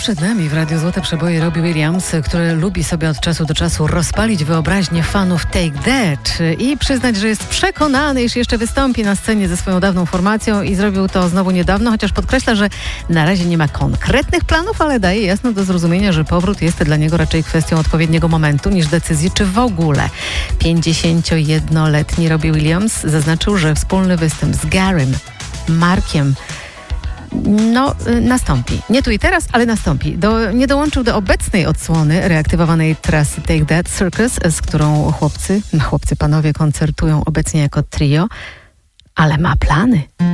Przed nami w Radiu Złote Przeboje Robbie Williams, który lubi sobie od czasu do czasu rozpalić wyobraźnię fanów Take That i przyznać, że jest przekonany, iż jeszcze wystąpi na scenie ze swoją dawną formacją i zrobił to znowu niedawno, chociaż podkreśla, że na razie nie ma konkretnych planów, ale daje jasno do zrozumienia, że powrót jest dla niego raczej kwestią odpowiedniego momentu niż decyzji, czy w ogóle. 51-letni Robbie Williams zaznaczył, że wspólny występ z Garym, Markiem nastąpi. Nie tu i teraz, ale nastąpi. Nie dołączył do obecnej odsłony reaktywowanej trasy Take That Circus, z którą panowie koncertują obecnie jako trio, ale ma plany.